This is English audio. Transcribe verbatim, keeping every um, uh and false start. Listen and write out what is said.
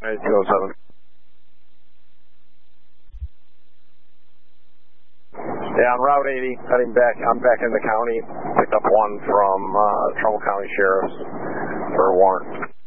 two oh seven. Yeah, on Route eighty, heading back. I'm back in the county. Picked up one from uh, Trumbull County Sheriff's for a warrant.